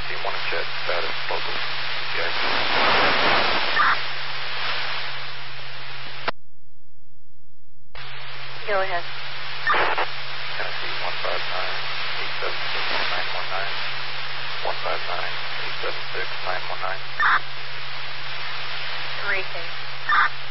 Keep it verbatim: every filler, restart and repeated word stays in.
team one and jet status local. Yes. Go ahead. Tennessee one five nine eight seven six nine one nine. one five nine eight seven six nine one nine. Three,